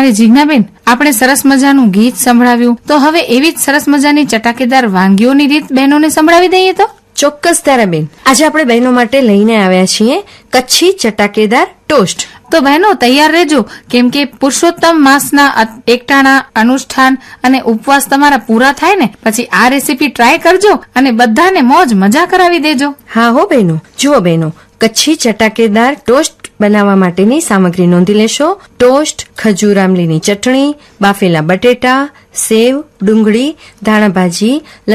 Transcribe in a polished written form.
અરે જીજ્ઞાબેન, આપણે સરસ મજાનું ગીત સંભળાવ્યું, તો હવે એવી જ સરસ મજાની ચટાકેદાર વાનગીઓની રીત બહેનોને સંભળાવી દઈએ તો? ચોક્કસ તારાબેન, આજે આપણે બહેનો માટે લઈને આવ્યા છીએ કચ્છી ચટાકેદાર ટોસ્ટ. તો બહેનો તૈયાર રહેજો, કેમ કે પુરુષોત્તમ માસના એકટાણા, અનુષ્ઠાન અને ઉપવાસ તમારા પૂરા થાય ને પછી આ રેસીપી ટ્રાય કરજો અને બધાને મોજ મજા કરાવી દેજો. હા હો બહેનો. જુઓ બહેનો, કચ્છી ચટાકેદાર ટોસ્ટ બનાવવા માટેની સામગ્રી નોંધી લેશો. ટોસ્ટ, ખજૂર આમલીની ચટણી, બાફેલા બટેટા, સેવ, ડુંગળી, ધાણાભાજી,